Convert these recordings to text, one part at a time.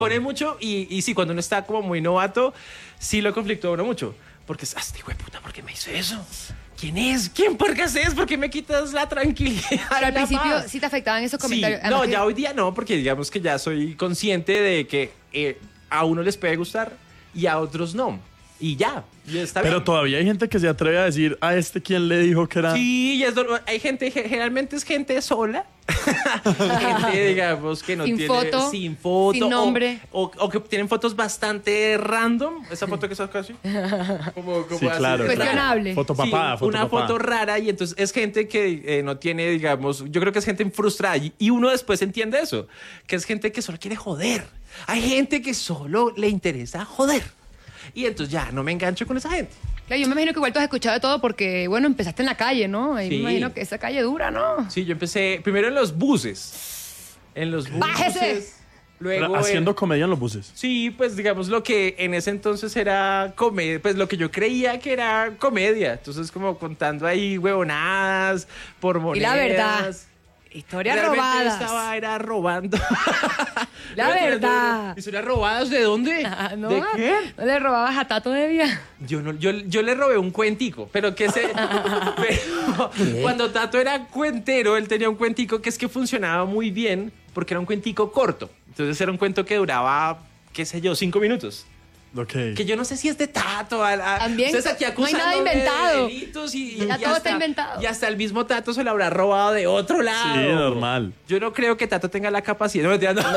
Pone mucho y sí, cuando uno está como muy novato, sí lo conflictúa uno mucho. Porque es, este hijo de puta, ¿por qué me hizo eso? ¿Quién es? ¿Quién por qué haces? ¿Por qué me quitas la tranquilidad? Pero al principio sí te afectaban esos comentarios. Sí, no, ya hoy día no, porque digamos que ya soy consciente de que a uno les puede gustar y a otros no. Y ya está bien. Pero todavía hay gente que se atreve a decir a quién le dijo que era. Sí, hay gente, generalmente es gente sola. Gente, digamos, que no sin tiene foto, sin nombre. O que tienen fotos bastante random. Esa foto que sacas así. Como Sí, así. claro. Cuestionable. Foto Sí, papada, una foto rara y entonces es gente que no tiene, digamos, yo creo que es gente frustrada y uno después entiende eso, que es gente que solo quiere joder. Hay gente que solo le interesa joder. Y entonces ya, no me engancho con esa gente. Claro, yo me imagino que igual tú has escuchado de todo porque, bueno, empezaste en la calle, ¿no? Y Sí. me imagino que esa calle dura, ¿no? Sí, yo empecé primero en los buses. En los buses. ¡Bájese! Luego haciendo comedia en los buses. Sí, pues digamos lo que en ese entonces era comedia, pues lo que yo creía que era comedia. Entonces como contando ahí huevonadas por monedas. Y la verdad, historias Realmente robadas. yo estaba robando. La verdad. ¿Historias robadas de dónde? ¿No? ¿De qué? ¿No le robabas a Tato Devia? Yo le robé un cuentico, pero pero cuando Tato era cuentero, él tenía un cuentico que es que funcionaba muy bien porque era un cuentico corto. Entonces era un cuento que duraba, qué sé yo, 5 minutos. Ok. Que yo no sé si es de Tato. También Ustedes aquí no hay nada acusándome de inventado. delitos y Ya todo está inventado. Y hasta el mismo Tato se lo habrá robado de otro lado. Sí, normal. Yo no creo que Tato tenga la capacidad. No, mentira, no.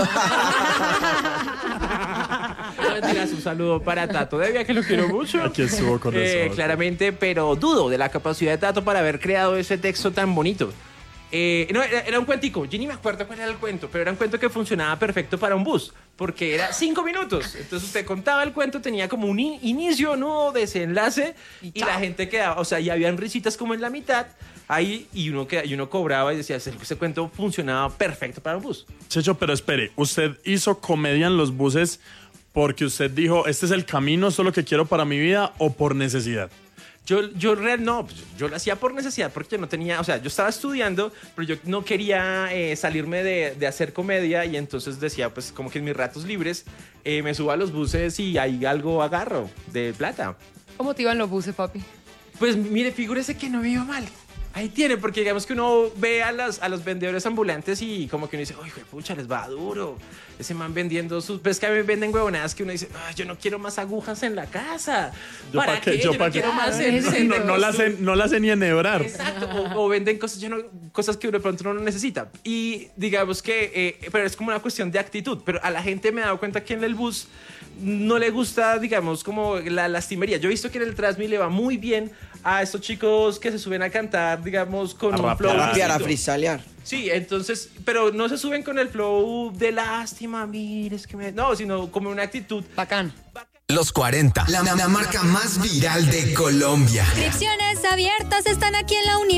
No, mentiras, un saludo para Tato Devia, que lo quiero mucho. Aquí estuvo con nosotros. Claramente, pero dudo de la capacidad de Tato para haber creado ese texto tan bonito. No, era un cuentico. Yo ni me acuerdo cuál era el cuento, pero era un cuento que funcionaba perfecto para un bus, porque era 5 minutos. Entonces usted contaba el cuento, tenía como un inicio, nudo, desenlace, y la gente quedaba, o sea, y habían risitas como en la mitad, ahí, y uno cobraba y decía, ese cuento funcionaba perfecto para un bus. Checho, pero espere, ¿usted hizo comedia en los buses porque usted dijo, este es el camino, esto es lo que quiero para mi vida, o por necesidad? Yo lo hacía por necesidad porque yo no tenía, o sea, yo estaba estudiando, pero yo no quería salirme de hacer comedia y entonces decía, pues como que en mis ratos libres me subo a los buses y ahí algo agarro de plata. ¿Cómo te iban los buses, papi? Pues mire, figúrese que no me iba mal. Ahí tiene, porque digamos que uno ve a los vendedores ambulantes y como que uno dice, uy, pucha, les va duro. Ese man vendiendo sus... Pues que a mí me venden huevonadas que uno dice, yo no quiero más agujas en la casa. ¿Para qué? Yo no quiero más No la sé ni enhebrar. Exacto, o venden cosas, cosas que de pronto uno no necesita. Y digamos que, pero es como una cuestión de actitud. Pero a la gente me he dado cuenta que en el bus no le gusta, digamos, como la lastimería. Yo he visto que en el Transmi le va muy bien a estos chicos que se suben a cantar, digamos, con un flow. A freestylear. Sí, entonces, pero no se suben con el flow de lástima, mire, es que no, sino como una actitud. Bacán. Los 40. La marca más viral de Colombia. Inscripciones abiertas están aquí en la